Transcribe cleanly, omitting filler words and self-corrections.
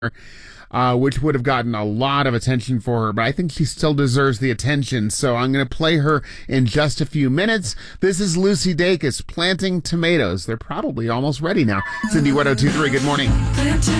which would have gotten a lot of attention for her, but I think she still deserves the attention. So I'm going to play her in just a few minutes. This is Lucy Dacus, Planting Tomatoes. They're probably almost ready now. Cindy 102.3, good morning.